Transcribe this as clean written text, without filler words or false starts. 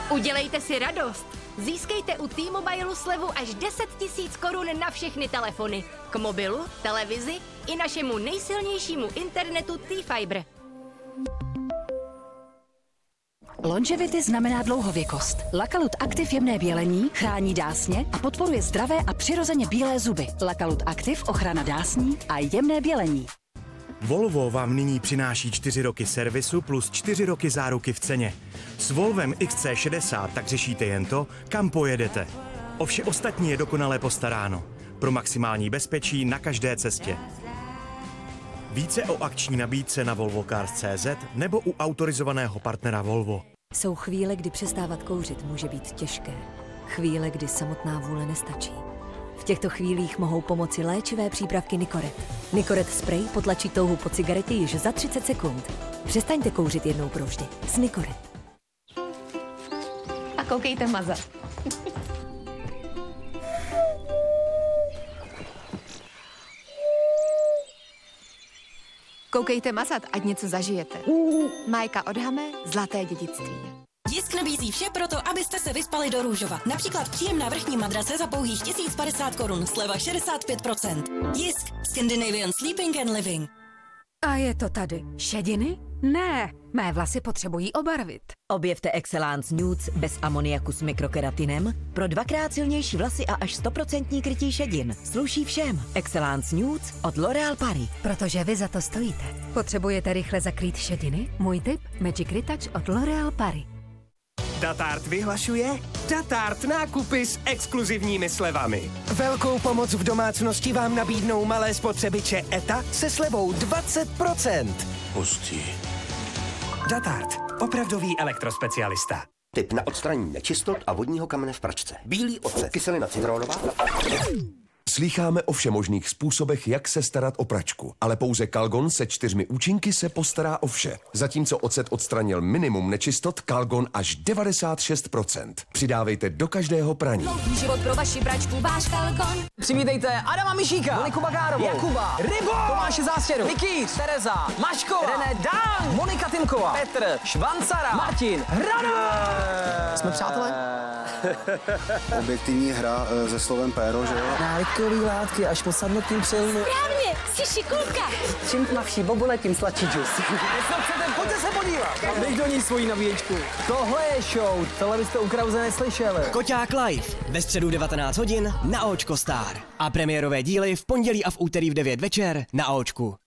Udělejte si radost. Získejte u T-Mobilu slevu až 10 000 korun na všechny telefony. K mobilu, televizi i našemu nejsilnějšímu internetu T-Fiber. Longevity znamená dlouhověkost. Lakalut Activ jemné bělení chrání dásně a podporuje zdravé a přirozeně bílé zuby. Lakalut Activ ochrana dásní a jemné bělení. Volvo vám nyní přináší 4 roky servisu plus 4 roky záruky v ceně. S Volvem XC60 tak řešíte jen to, kam pojedete. O vše ostatní je dokonale postaráno. Pro maximální bezpečí na každé cestě. Více o akční nabídce na volvocars.cz nebo u autorizovaného partnera Volvo. Jsou chvíle, kdy přestávat kouřit může být těžké. Chvíle, kdy samotná vůle nestačí. V těchto chvílích mohou pomoci léčivé přípravky Nicoret. Nicoret spray potlačí touhu po cigaretě již za 30 sekund. Přestaňte kouřit jednou provždy s Nicoret. A koukejte mazat. Koukejte mazat, ať něco zažijete. Majka od Hame, zlaté dědictví. Jisk nabízí vše proto, abyste se vyspali do růžova. Například příjemná vrchní madrace za pouhých 1050 korun, sleva 65%. Jisk, Scandinavian Sleeping and Living. A je to tady. Šediny? Ne, mé vlasy potřebují obarvit. Objevte Excellence Nudes bez amoniaku s mikrokeratinem pro 2x silnější vlasy a až 100% krytí šedin. Sluší všem. Excellence Nudes od L'Oréal Paris. Protože vy za to stojíte. Potřebujete rychle zakrýt šediny? Můj tip? Magic Retouch od L'Oréal Paris. Datart vyhlašuje Datart nákupy s exkluzivními slevami. Velkou pomoc v domácnosti vám nabídnou malé spotřebiče ETA se slevou 20%. Hustý. Datart, opravdový elektrospecialista. Tip na odstranění nečistot a vodního kamene v pračce. Bílý ocet, kyselina citronová. Slýcháme o všemožných způsobech, jak se starat o pračku, ale pouze Calgon se 4 účinky se postará o vše. Zatímco ocet odstranil minimum nečistot, Calgon až 96%. Přidávejte do každého praní. Dlouhý život pro vaši pračku, váš Calgon. Přivítejte Adama Mišíka, Moniku Bakárovou, Jakuba, Rybo, Tomáše Zástěru, Nikýř, Tereza, Maškova, René Dan, Monika Timková, Petr, Švancara, Martin, Hranů. Jsme přátelé? Objektivní hra se slovem péro, že jo? Návykový látky až po sadnutým přilnu. Správně, jsi šikulka. Čím tmavší bobule, tím sladší džus. Pojďte se podívat. Dej do ní svoji nabíječku. Tohle je show, tohle byste u Krause neslyšeli. Koťák Live ve středu 19 hodin na Aočko Star. A premiérové díly v pondělí a v úterý v 9 večer na Aočku.